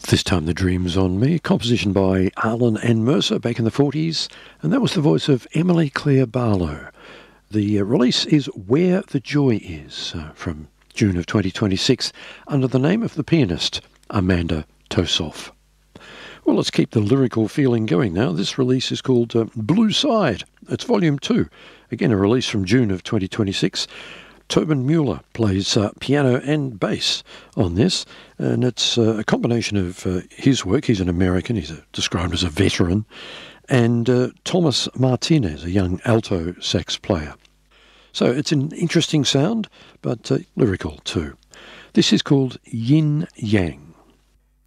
This Time the Dream's on Me, composition by Arlen and Mercer back in the 40s, and that was the voice of Emily Claire Barlow. The release is Where the Joy Is, from June of 2026, under the name of the pianist Amanda Tosoff. Well, let's keep the lyrical feeling going now. This release is called Blue Side. It's Volume 2, again a release from June of 2026. Tobin Mueller plays piano and bass on this, and it's a combination of his work. He's an American, he's described as a veteran, and Thomas Martinez, a young alto sax player. So it's an interesting sound, but lyrical too. This is called Yin Yang.